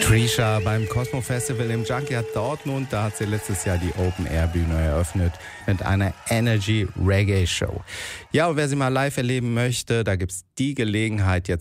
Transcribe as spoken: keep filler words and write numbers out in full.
Trisha beim Cosmo Festival im Junkyard Dortmund. Da hat sie letztes Jahr die Open-Air-Bühne eröffnet mit einer Energy Reggae Show. Ja, und wer sie mal live erleben möchte, da gibt's die Gelegenheit jetzt